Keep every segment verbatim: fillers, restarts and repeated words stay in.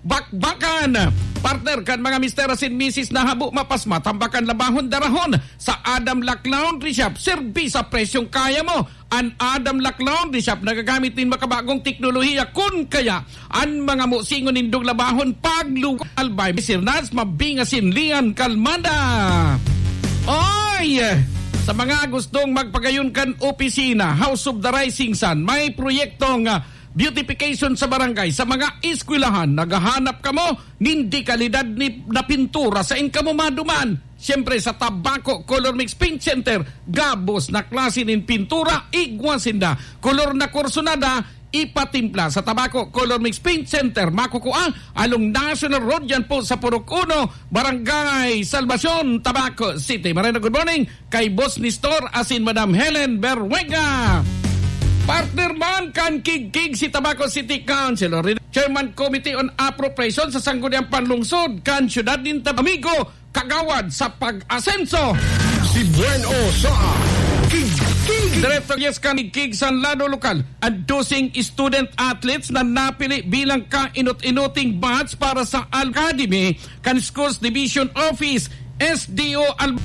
bakbakan. Partner kan mga mister asin misis na habo mapasma tambakan labahon darahon sa Adam Lac Laundry Shop. Serbi sa presyong kaya mo. An Adam Lac Laundry Shop nagagamit din makabagong teknolohiya kun kaya an mga musingon indog labahon pagluwal albay sirnas mabingasin lian kalmada. Oy! Sa mga gustong magpagayon kan opisina, House of the Rising Sun, may proyektong uh, beautification sa barangay. Sa mga eskwelahan, naghahanap ka mo, hindi kalidad ni, na pintura sa inka mo maduman. Siyempre sa Tabaco Color Mix Paint Center, gabos na klase ng pintura, igwasinda. Color na kursonada, ipatimpla sa Tabaco Color Mix Paint Center. Makukuha along National Road yan po sa Purok uno, Barangay Salvacion, Tabaco City. Marina, good morning kay Boss Nestor asin Madam Helen Berwega. Partner man kan kig-kig si Tabaco City Councilor, Chairman Committee on Appropriation sa Sangguniang Panlungsod kan Syudad din Amigo, kagawad sa pag-asenso. Si Bueno sa Kig-Kig. Director yes kan kig sa lado lokal. Adusing student athletes na napili bilang ka-inot-inoting batch para sa Academy kan Schools Division Office, S D O Al-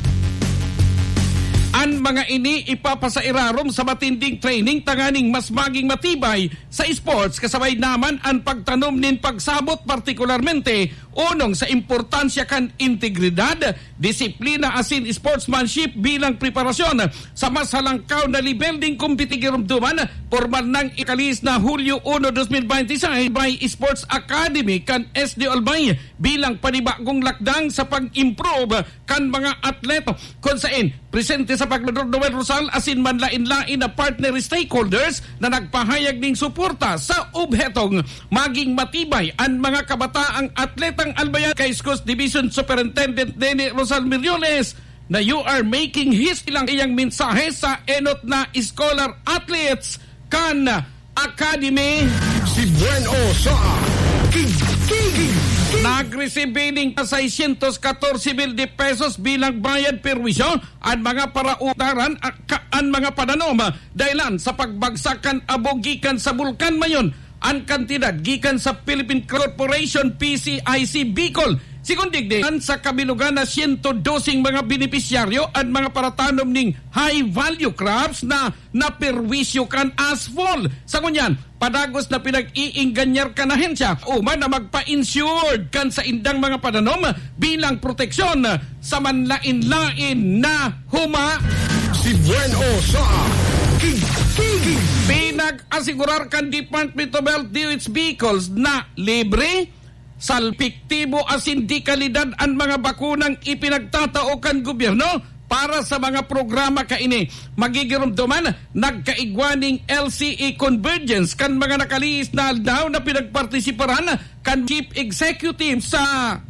An mga ini ipapasairarom sa matinding training tanganing mas maging matibay sa sports kasabay naman ang pagtanom nin pagsabot partikularmente unong sa importansya kan integridad, disiplina asin sportsmanship bilang preparasyon sa mas halangkaw na level ding kumpitigirumduman formal ng ikalis na Hulyo uno, twenty twenty-six by Sports Academy kan S D O Albay bilang panibagong lakdang sa pag-improve kan mga atleto kung saan presente sa paglador Noel Rosal asin manlain-lain na partner stakeholders na nagpahayag ng suporta sa obhetong maging matibay ang mga kabataang atletang albayan kay Schools Division Superintendent Denny Rosal Miriones na you are making his ilang iyang mensahe sa enot na scholar athletes kan Academy. Si Bueno sa Kig-Kig. Nag-receive ng six hundred fourteen mil de pesos bilang bayad perwisyo at mga parautaran at ang mga pananom dahilan sa pagbagsakan abogikan sa bulkan mayon ang kantidad gikan sa Philippine Corporation P C I C Bicol. Sigundigdihan sa kabilugan na one hundred twelve mga benepisyaryo at mga paratanom ning high-value crops na naperwisyo kan asphalt. Sa kunyan, padagos na pinag-iingganyar kan ahensya uman na magpa-insured kan sa indang mga pananom bilang proteksyon sa manlain-lain na huma. Si Bueno sa Kig-Kig. Pinag-asigurar kan Department of Health D O H vehicles na libre, salpiktibo asin di kalidad ang mga bakunang ipinagtatao kan gobyerno para sa mga programa kaini. Magigirumduman nagkaigwaning L C E Convergence kan mga nakaliis na aldaw na pinagpartisiparan kan Chief Executive sa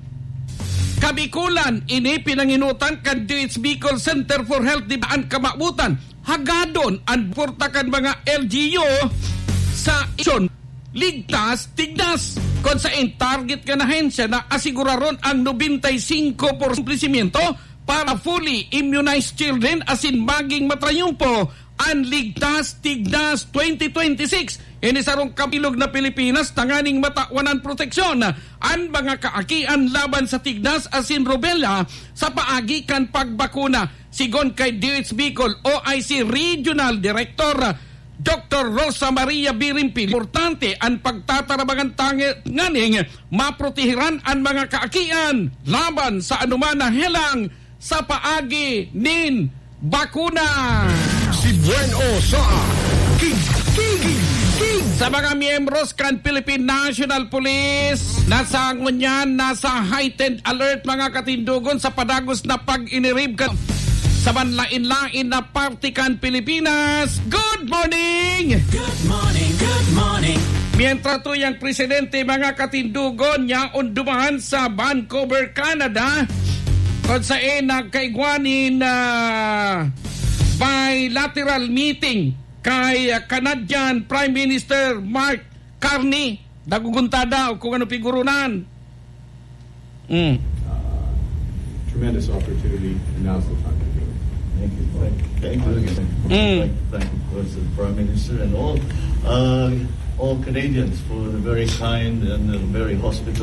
Kabikulan. Ini pinanginutan kan D O H Bicol Center for Health di Baan Kamabutan. Hagadon ang portakan mga L G U sa isyon ligtas, tigdas. Kung sa target ka na hensya na asiguraron ang ninety-five percent para fully immunized children asin maging matrayumpo ang ligtas, tigdas twenty twenty-six. Inisarong kabilog na Pilipinas tanganing matawanan proteksyon ang mga kaakian laban sa tigdas asin rubella sa paagi kan pagbakuna. Sigon kay D O H Bicol O I C Regional Director Doctor Rosa Maria Birimpi, importante ang pagtatarabangan tanganing maprotehiran ang mga kaakian laban sa anuman na helang sa paagi nin bakuna. Si Bueno sa Kig-Kig. Sa mga miyembros kan Philippine National Police, nasa ngunyan, nasa heightened alert mga katindugon sa padagos na pag-inirib kan sa manlain-lain na partikan Pilipinas. Good morning! Good morning, good morning. Mientras to yung presidente mga katindugon niya undumahan sa Vancouver, Canada, kung saan nagkaigwanin na uh, bilateral meeting kay uh, Canadian Prime Minister Mark Carney. Nagugunta daw kung ano figurunan. Mm. Uh, tremendous opportunity, and now's the time to do it. Thank you. Thank, thank you. Mm. Thank, thank you, of course, the Prime Minister and all uh, all Canadians for the very kind and uh, very hospitable